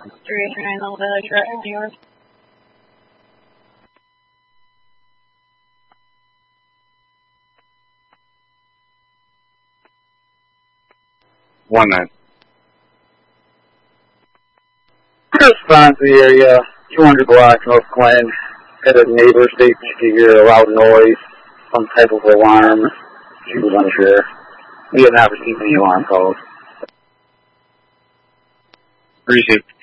389 Little Village, right on yours. One man. Response to the area, 200 block, North Clinton. Got a neighbor statement to hear a loud noise, some type of alarm. She was unsure. We have not received any alarm calls. Received.